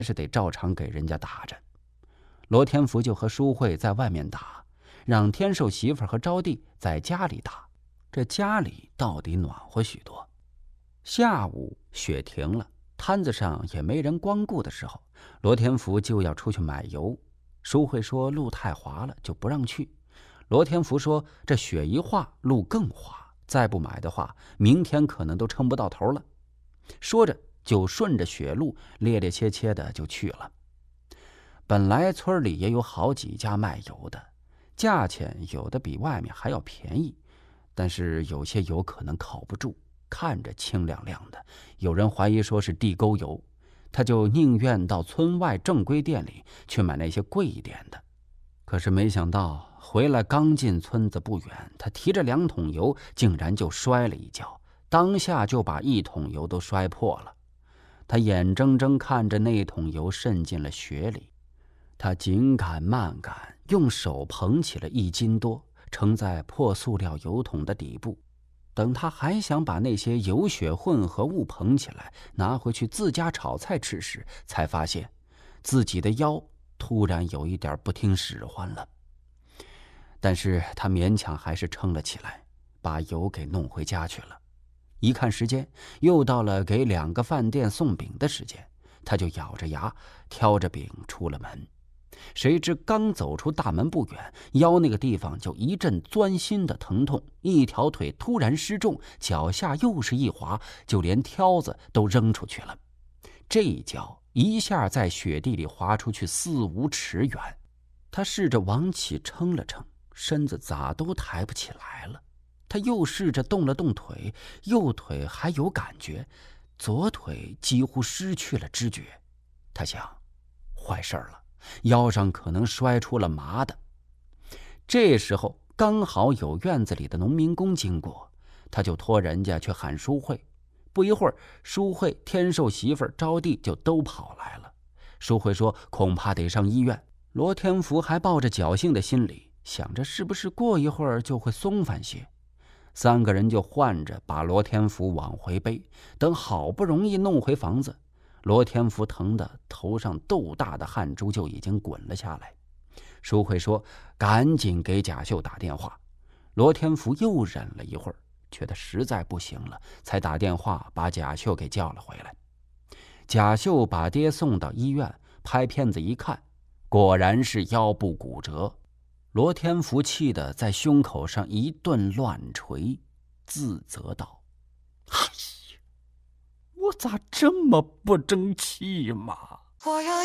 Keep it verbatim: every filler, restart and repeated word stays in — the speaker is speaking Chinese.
是得照常给人家打着。罗天福就和淑慧在外面打，让天寿媳妇和招娣在家里打，这家里到底暖和许多。下午雪停了，摊子上也没人光顾的时候，罗天福就要出去买油。淑慧说路太滑了，就不让去。罗天福说这雪一化，路更滑，再不买的话，明天可能都撑不到头了。说着就顺着雪路趔趔趄趄的就去了。本来村里也有好几家卖油的，价钱有的比外面还要便宜，但是有些油可能靠不住，看着清亮亮的，有人怀疑说是地沟油，他就宁愿到村外正规店里去买那些贵一点的。可是没想到回来刚进村子不远，他提着两桶油竟然就摔了一跤，当下就把一桶油都摔破了。他眼睁睁看着那桶油渗进了雪里，他紧赶慢赶，用手捧起了一斤多，盛在破塑料油桶的底部。等他还想把那些油雪混合物捧起来拿回去自家炒菜吃时，才发现自己的腰突然有一点不听使唤了。但是他勉强还是撑了起来，把油给弄回家去了。一看时间，又到了给两个饭店送饼的时间，他就咬着牙挑着饼出了门。谁知刚走出大门不远，腰那个地方就一阵钻心的疼痛，一条腿突然失重，脚下又是一滑，就连挑子都扔出去了。这一脚一下在雪地里滑出去四五尺远，他试着往起撑了撑，身子咋都抬不起来了。他又试着动了动腿，右腿还有感觉，左腿几乎失去了知觉。他想，坏事了，腰上可能摔出了麻的。这时候刚好有院子里的农民工经过，他就托人家去喊淑慧。不一会儿，淑慧、天寿媳妇、招娣就都跑来了。淑慧说恐怕得上医院。罗天福还抱着侥幸的心理，想着是不是过一会儿就会松返些。三个人就换着把罗天福往回背，等好不容易弄回房子，罗天福疼得头上豆大的汗珠就已经滚了下来。淑慧说赶紧给贾秀打电话。罗天福又忍了一会儿，觉得实在不行了，才打电话把贾秀给叫了回来。贾秀把爹送到医院，拍片子一看，果然是腰部骨折。罗天福气得在胸口上一顿乱捶，自责道：哎呀，我咋这么不争气嘛！我要